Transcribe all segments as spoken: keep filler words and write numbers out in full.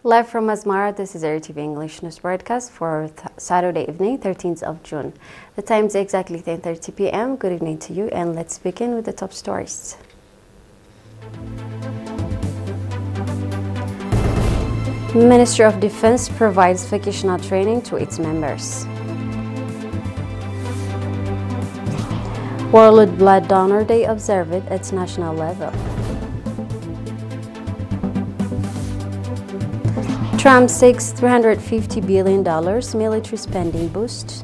Live from Asmara, this is A R T V English News Broadcast for th Saturday evening, thirteenth of June. The time is exactly ten thirty p m Good evening to you, and let's begin with the top stories. Ministry of Defense provides vocational training to its members. World Blood Donor Day observed at national level. Trump seeks three hundred fifty billion dollars military spending boost.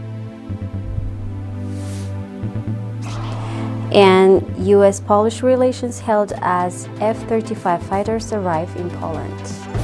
And U S Polish relations held as F thirty-five fighters arrive in Poland.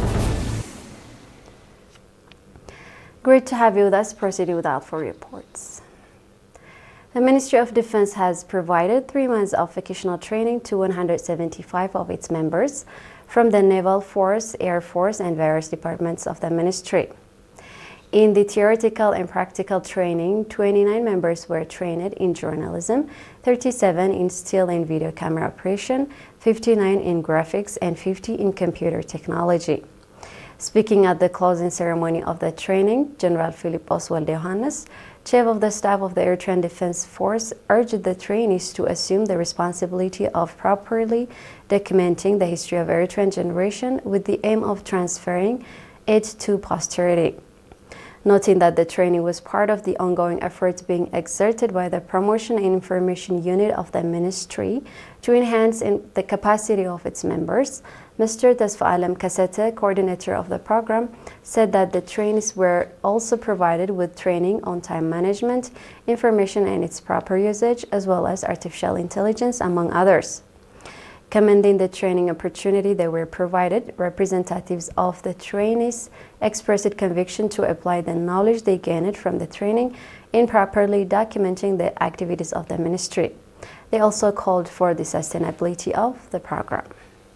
Great to have you with us. Proceeding with outflow reports. The Ministry of Defense has provided three months of vocational training to one hundred seventy-five of its members from the Naval Force, Air Force, and various departments of the ministry. In the theoretical and practical training, twenty-nine members were trained in journalism, thirty-seven in still and video camera operation, fifty-nine in graphics, and fifty in computer technology. Speaking at the closing ceremony of the training, General Philippos Waldejohannes, Chief of the Staff of the Eritrean Defense Force, urged the trainees to assume the responsibility of properly documenting the history of Eritrean generation with the aim of transferring it to posterity. Noting that the training was part of the ongoing efforts being exerted by the Promotion and Information Unit of the Ministry to enhance in the capacity of its members, Mister Tesfa'alem Kasete, coordinator of the program, said that the trainees were also provided with training on time management, information and its proper usage, as well as artificial intelligence, among others. Commending the training opportunity they were provided, representatives of the trainees expressed conviction to apply the knowledge they gained from the training in properly documenting the activities of the ministry. They also called for the sustainability of the program.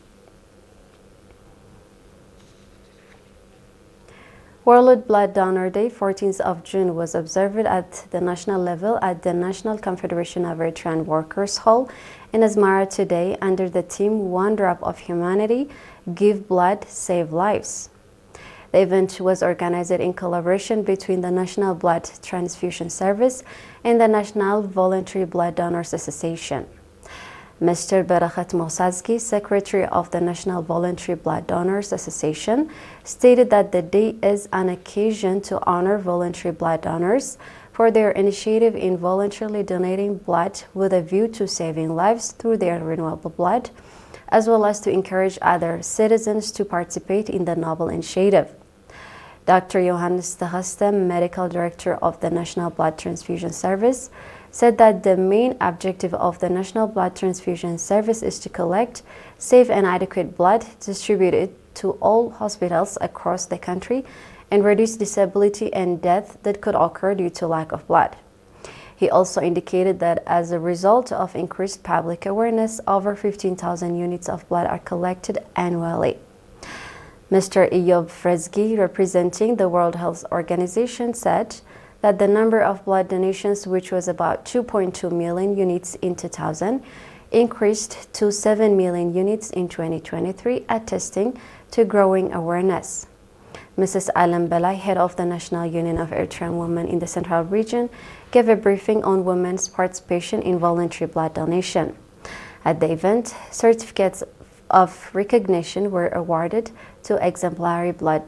World Blood Donor Day, fourteenth of June, was observed at the national level at the National Confederation of Eritrean Workers Hall in Asmara today under the theme One Drop of Humanity, Give Blood, Save Lives. The event was organized in collaboration between the National Blood Transfusion Service and the National Voluntary Blood Donors Association. Mister Berakhat Mosazki, Secretary of the National Voluntary Blood Donors Association, stated that the day is an occasion to honor voluntary blood donors for their initiative in voluntarily donating blood with a view to saving lives through their renewable blood, as well as to encourage other citizens to participate in the noble initiative. Doctor Johannes Tegaste, Medical Director of the National Blood Transfusion Service, said that the main objective of the National Blood Transfusion Service is to collect safe and adequate blood, distribute it to all hospitals across the country, and reduce disability and death that could occur due to lack of blood. He also indicated that as a result of increased public awareness, over fifteen thousand units of blood are collected annually. Mister Eyob Fresgi, representing the World Health Organization, said that the number of blood donations, which was about two point two million units in two thousand, increased to seven million units in twenty twenty-three, attesting to growing awareness. Missus Alam Belay, head of the National Union of Eritrean Women in the Central Region, gave a briefing on women's participation in voluntary blood donation. At the event, certificates of recognition were awarded to exemplary blood